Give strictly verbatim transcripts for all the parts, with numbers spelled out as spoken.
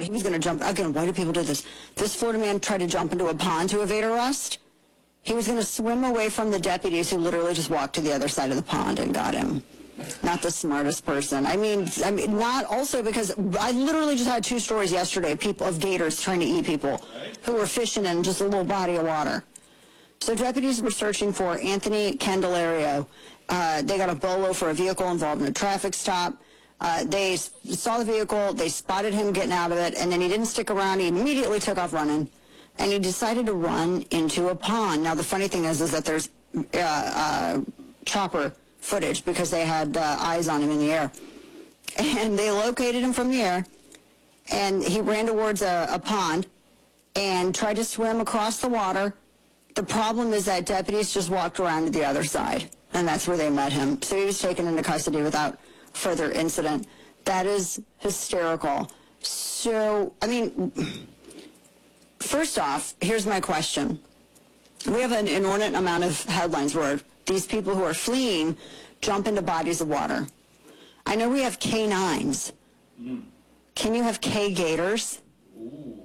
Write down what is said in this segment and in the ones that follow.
he was going to jump. Again, why do people do this? This Florida man tried to jump into a pond to evade arrest. He was going to swim away from the deputies who literally just walked to the other side of the pond and got him. Not the smartest person. I mean, I mean, not also because I literally just had two stories yesterday, people of gators trying to eat people who were fishing in just a little body of water. So deputies were searching for Anthony Candelario. Uh, they got a bolo for a vehicle involved in a traffic stop. Uh, they saw the vehicle, they spotted him getting out of it, and then he didn't stick around. He immediately took off running, and he decided to run into a pond. Now, the funny thing is, is that there's uh, uh, chopper footage because they had uh, eyes on him in the air. And they located him from the air, and he ran towards a, a pond and tried to swim across the water. The problem is that deputies just walked around to the other side, and that's where they met him. So he was taken into custody without further incident. That is hysterical. So, I mean, first off, here's my question. We have an inordinate amount of headlines where these people who are fleeing jump into bodies of water. I know we have K nines. Mm. Can you have K gators? Ooh.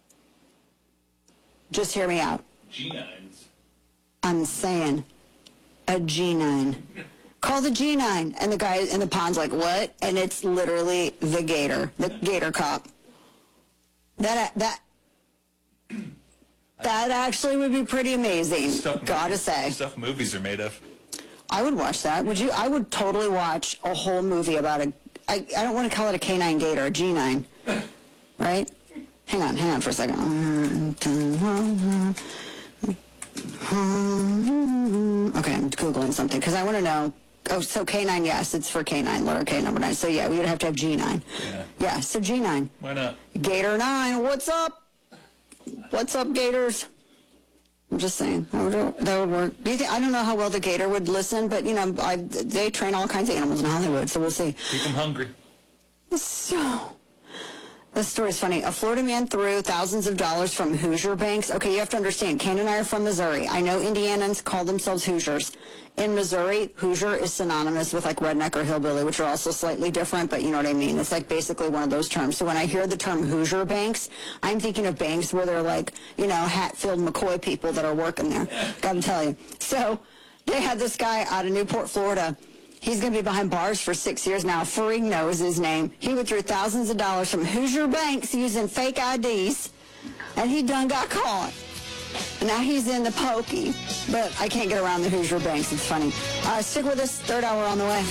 Just hear me out. G nines. I'm saying a G nine. Call the G nine. And the guy in the pond's like, what? And it's literally the gator, the gator cop. That, that, that actually would be pretty amazing, stuff gotta movies, say. Stuff movies are made of. I would watch that. Would you? I would totally watch a whole movie about a, I, I don't want to call it a K nine gator, a G nine. Right? Hang on, hang on for a second. Okay, I'm Googling something because I want to know. Oh, so K nine, yes, it's for K nine, letter K, number nine. So, yeah, we would have to have G nine. Yeah. Yeah, so G nine. Why not? Gator nine, what's up? What's up, gators? I'm just saying, that would, that would work. Do you think, I don't know how well the gator would listen, but, you know, I, they train all kinds of animals in Hollywood, so we'll see. Keep them hungry. So, this story's funny. A Florida man threw thousands of dollars from Hoosier banks. Okay, you have to understand, Ken and I are from Missouri. I know Indianans call themselves Hoosiers. In Missouri, Hoosier is synonymous with like redneck or hillbilly, which are also slightly different, but you know what I mean. It's like basically one of those terms. So when I hear the term Hoosier banks, I'm thinking of banks where they're like, you know, Hatfield, McCoy people that are working there. Gotta tell you. So they had this guy out of Newport, Florida. He's going to be behind bars for six years now. Ferrigno is his name. He withdrew thousands of dollars from Hoosier banks using fake I Ds, and he done got caught. And now he's in the pokey, but I can't get around the Hoosier banks. It's funny. Uh, stick with us. Third hour on the way.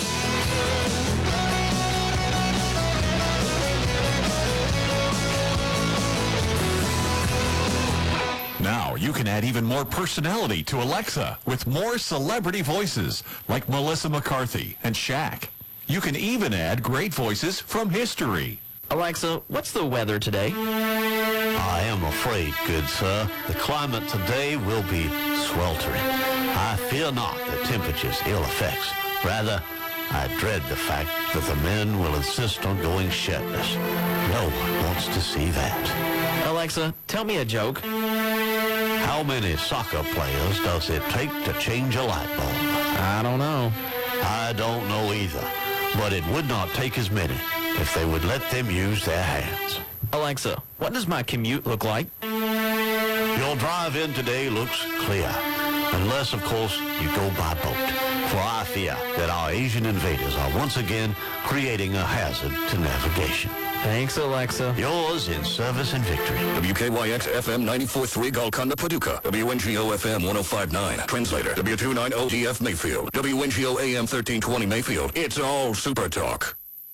Now you can add even more personality to Alexa with more celebrity voices like Melissa McCarthy and Shaq. You can even add great voices from history. Alexa, what's the weather today? I am afraid, good sir, the climate today will be sweltering. I fear not the temperature's ill effects. Rather, I dread the fact that the men will insist on going shirtless. No one wants to see that. Alexa, tell me a joke. How many soccer players does it take to change a light bulb? I don't know. I don't know either, but it would not take as many if they would let them use their hands. Alexa, what does my commute look like? Your drive in today looks clear, unless, of course, you go by boat. For I fear that our Asian invaders are once again creating a hazard to navigation. Thanks, Alexa. Yours in service and victory. W K Y X F M ninety-four point three Golconda, Paducah. W N G O F M one oh five point nine. Translator. W two ninety D F Mayfield. W N G O A M thirteen twenty Mayfield. It's all Super Talk.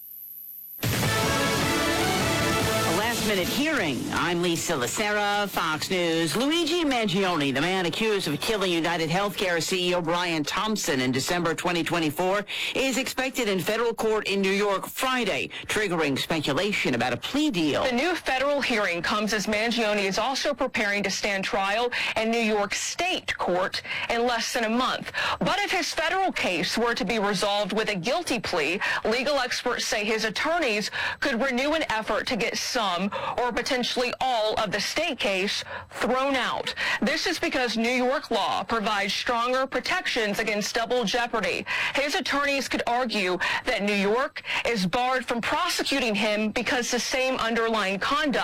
Minute hearing. I'm Lisa Lacera, Fox News. Luigi Mangione, the man accused of killing United Healthcare C E O Brian Thompson in December twenty twenty-four, is expected in federal court in New York Friday, triggering speculation about a plea deal. The new federal hearing comes as Mangione is also preparing to stand trial in New York State court in less than a month. But if his federal case were to be resolved with a guilty plea, legal experts say his attorneys could renew an effort to get some or potentially all of the state case thrown out. This is because New York law provides stronger protections against double jeopardy. His attorneys could argue that New York is barred from prosecuting him because the same underlying conduct